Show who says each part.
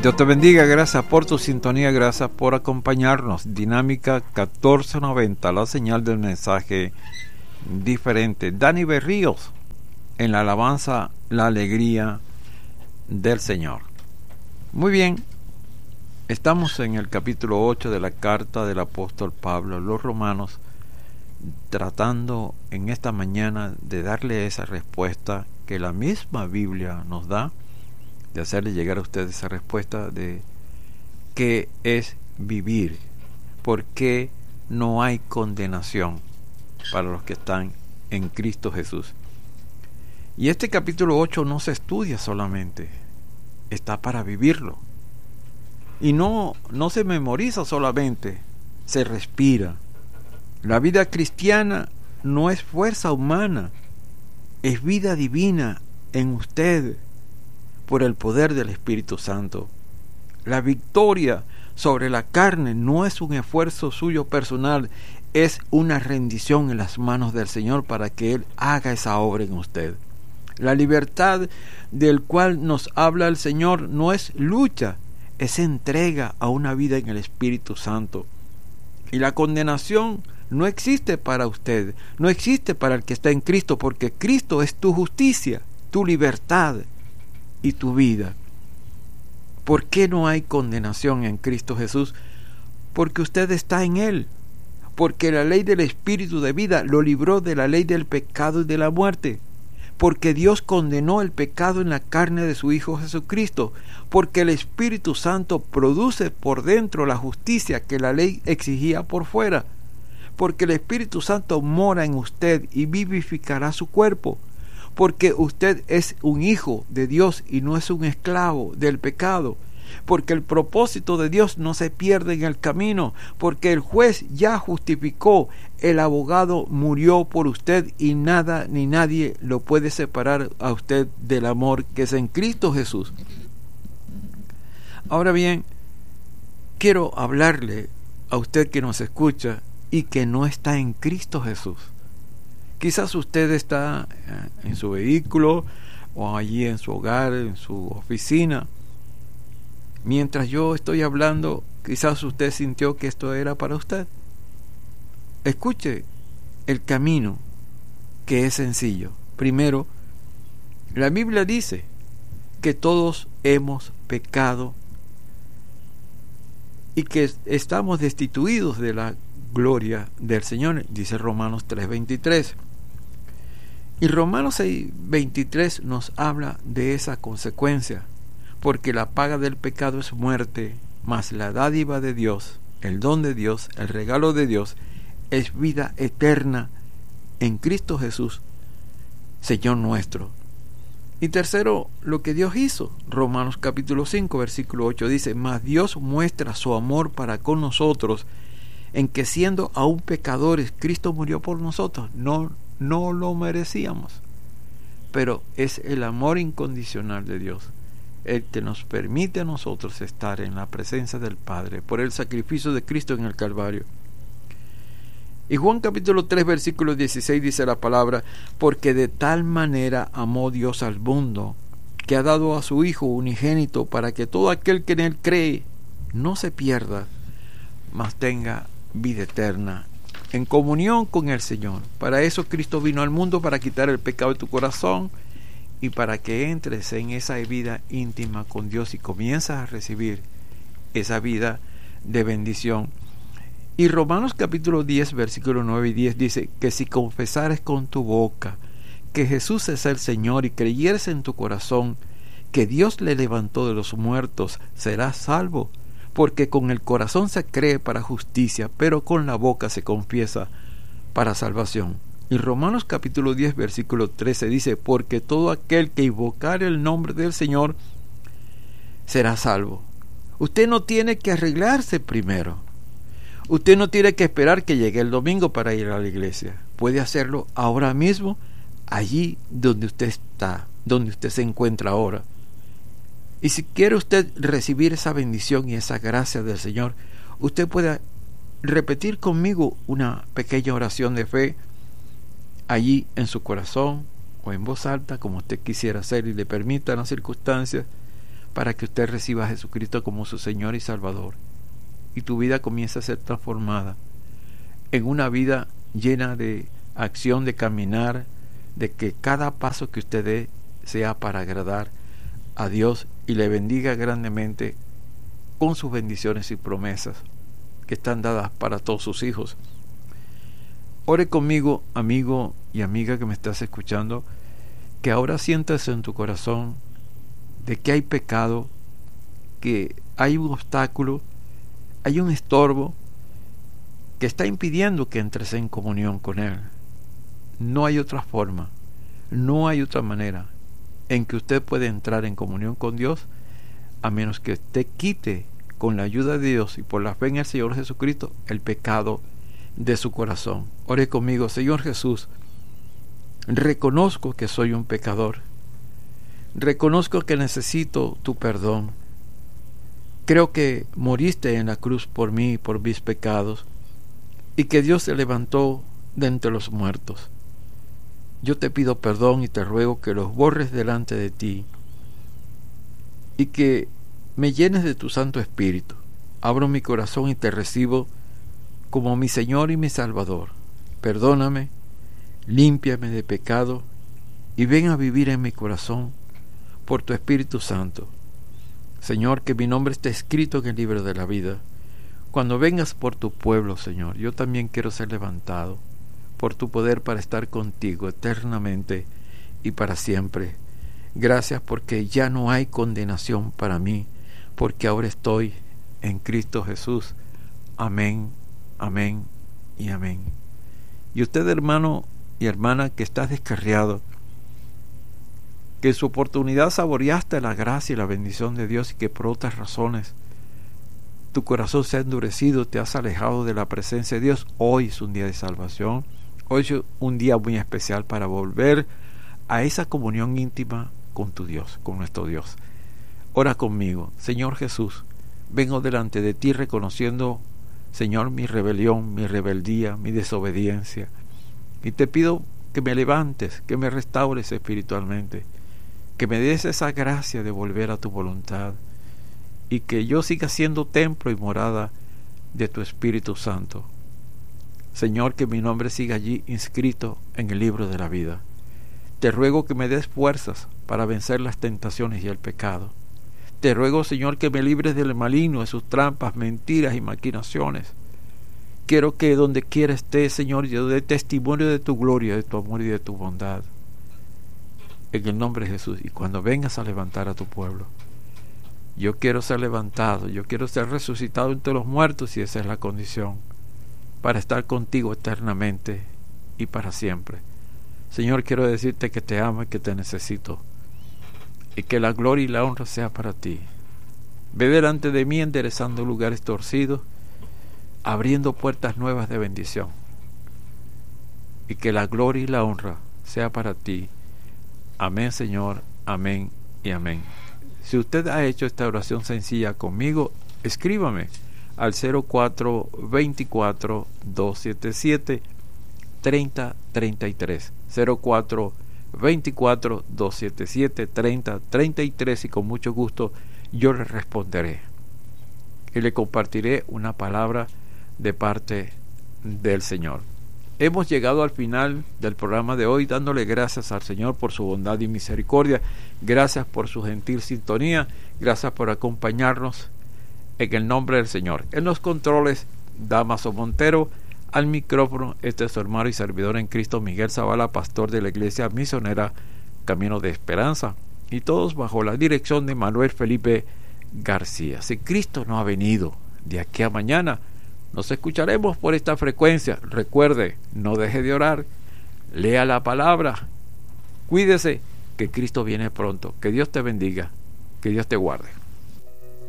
Speaker 1: Dios te bendiga, gracias por tu sintonía, gracias por acompañarnos. Dinámica 1490, la señal del mensaje diferente. Dani Berríos en la alabanza, la alegría del Señor. Muy bien, estamos en el capítulo 8 de la carta del apóstol Pablo a los Romanos, tratando en esta mañana de darle esa respuesta que la misma Biblia nos da, de hacerle llegar a ustedes esa respuesta de qué es vivir, por qué no hay condenación para los que están en Cristo Jesús. Y este capítulo 8 no se estudia solamente, está para vivirlo. Y no se memoriza solamente, se respira. La vida cristiana no es fuerza humana, es vida divina en usted, por el poder del Espíritu Santo. La victoria sobre la carne no es un esfuerzo suyo personal, es una rendición en las manos del Señor para que Él haga esa obra en usted. La libertad del cual nos habla el Señor no es lucha, es entrega a una vida en el Espíritu Santo. Y la condenación no existe para usted, no existe para el que está en Cristo, porque Cristo es tu justicia, tu libertad y tu vida. ¿Por qué no hay condenación en Cristo Jesús? Porque usted está en Él, porque la ley del Espíritu de vida lo libró de la ley del pecado y de la muerte, porque Dios condenó el pecado en la carne de su Hijo Jesucristo, porque el Espíritu Santo produce por dentro la justicia que la ley exigía por fuera, porque el Espíritu Santo mora en usted y vivificará su cuerpo, porque usted es un hijo de Dios y no es un esclavo del pecado, porque el propósito de Dios no se pierde en el camino, porque el juez ya justificó, el abogado murió por usted y nada ni nadie lo puede separar a usted del amor que es en Cristo Jesús. Ahora bien, quiero hablarle a usted que nos escucha y que no está en Cristo Jesús. Quizás usted está en su vehículo o allí en su hogar, en su oficina. Mientras yo estoy hablando, quizás usted sintió que esto era para usted. Escuche el camino, que es sencillo. Primero, la Biblia dice que todos hemos pecado y que estamos destituidos de la gloria del Señor, dice Romanos 3:23. Y Romanos 6:23 nos habla de esa consecuencia, porque la paga del pecado es muerte, mas la dádiva de Dios, el don de Dios, el regalo de Dios, es vida eterna en Cristo Jesús, Señor nuestro. Y tercero, lo que Dios hizo. Romanos capítulo 5, versículo 8 dice: mas Dios muestra su amor para con nosotros, en que siendo aún pecadores, Cristo murió por nosotros. No lo merecíamos, pero es el amor incondicional de Dios el que nos permite a nosotros estar en la presencia del Padre por el sacrificio de Cristo en el Calvario. Y Juan capítulo 3 versículo 16 dice la palabra: porque de tal manera amó Dios al mundo, que ha dado a su Hijo unigénito, para que todo aquel que en Él cree no se pierda, mas tenga vida eterna en comunión con el Señor. Para eso Cristo vino al mundo, para quitar el pecado de tu corazón y para que entres en esa vida íntima con Dios y comienzas a recibir esa vida de bendición. Y Romanos capítulo 10 versículos 9 y 10 dice que si confesares con tu boca que Jesús es el Señor y creyeres en tu corazón que Dios le levantó de los muertos, serás salvo. Porque con el corazón se cree para justicia, pero con la boca se confiesa para salvación. Y Romanos capítulo 10 versículo 13 dice: porque todo aquel que invocare el nombre del Señor será salvo. Usted no tiene que arreglarse primero. Usted no tiene que esperar que llegue el domingo para ir a la iglesia. Puede hacerlo ahora mismo, allí donde usted está, donde usted se encuentra ahora. Y si quiere usted recibir esa bendición y esa gracia del Señor, usted puede repetir conmigo una pequeña oración de fe allí en su corazón o en voz alta, como usted quisiera hacer y le permitan las circunstancias, para que usted reciba a Jesucristo como su Señor y Salvador, y tu vida comienza a ser transformada en una vida llena de acción, de caminar, de que cada paso que usted dé sea para agradar a Dios y le bendiga grandemente con sus bendiciones y promesas que están dadas para todos sus hijos. Ore conmigo, amigo y amiga que me estás escuchando, que ahora sientas en tu corazón de que hay pecado, que hay un obstáculo, hay un estorbo que está impidiendo que entres en comunión con Él. No hay otra forma, no hay otra manera en que usted pueda entrar en comunión con Dios, a menos que usted quite con la ayuda de Dios y por la fe en el Señor Jesucristo el pecado de su corazón. Ore conmigo. Señor Jesús, reconozco que soy un pecador, reconozco que necesito tu perdón. Creo que moriste en la cruz por mí y por mis pecados, y que Dios te levantó de entre los muertos. Yo te pido perdón y te ruego que los borres delante de ti y que me llenes de tu Santo Espíritu. Abro mi corazón y te recibo como mi Señor y mi Salvador. Perdóname, límpiame de pecado y ven a vivir en mi corazón por tu Espíritu Santo. Señor, que mi nombre esté escrito en el libro de la vida. Cuando vengas por tu pueblo, Señor, yo también quiero ser levantado por tu poder para estar contigo eternamente y para siempre. Gracias porque ya no hay condenación para mí, porque ahora estoy en Cristo Jesús. Amén, amén y amén. Y usted, hermano y hermana, que estás descarriado, que en su oportunidad saboreaste la gracia y la bendición de Dios y que por otras razones tu corazón se ha endurecido, te has alejado de la presencia de Dios, hoy es un día de salvación. Hoy es un día muy especial para volver a esa comunión íntima con tu Dios, con nuestro Dios. Ora conmigo. Señor Jesús, vengo delante de ti reconociendo, Señor, mi rebelión, mi rebeldía, mi desobediencia. Y te pido que me levantes, que me restaures espiritualmente, que me des esa gracia de volver a tu voluntad y que yo siga siendo templo y morada de tu Espíritu Santo. Señor, que mi nombre siga allí inscrito en el libro de la vida. Te ruego que me des fuerzas para vencer las tentaciones y el pecado. Te ruego, Señor, que me libres del maligno, de sus trampas, mentiras y maquinaciones. Quiero que donde quiera esté, Señor, yo dé testimonio de tu gloria, de tu amor y de tu bondad. En el nombre de Jesús. Y cuando vengas a levantar a tu pueblo, yo quiero ser levantado, yo quiero ser resucitado entre los muertos, y esa es la condición, para estar contigo eternamente y para siempre. Señor, quiero decirte que te amo y que te necesito, y que la gloria y la honra sea para ti. Ve delante de mí enderezando lugares torcidos, abriendo puertas nuevas de bendición, y que la gloria y la honra sea para ti. Amén, Señor, amén y amén. Si usted ha hecho esta oración sencilla conmigo, escríbame al 0424-277-3033, 0424-277-3033, y con mucho gusto yo le responderé y le compartiré una palabra de parte del Señor. Hemos llegado al final del programa de hoy, dándole gracias al Señor por su bondad y misericordia. Gracias por su gentil sintonía. Gracias por acompañarnos en el nombre del Señor. En los controles, Damaso Montero. Al micrófono, este es su hermano y servidor en Cristo, Miguel Zavala, pastor de la Iglesia Misionera Camino de Esperanza. Y todos bajo la dirección de Manuel Felipe García. Si Cristo no ha venido de aquí a mañana, nos escucharemos por esta frecuencia. Recuerde, no deje de orar, lea la palabra, cuídese, que Cristo viene pronto. Que Dios te bendiga, que Dios te guarde.